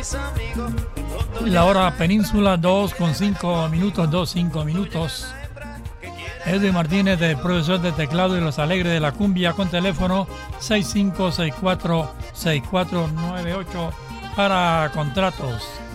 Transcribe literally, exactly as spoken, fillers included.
La hora península, dos con cinco minutos, dos, cinco minutos. Edwin Martínez, de profesor de teclado y Los Alegres de la Cumbia, con teléfono seis cinco seis cuatro seis cuatro nueve ocho para contratos.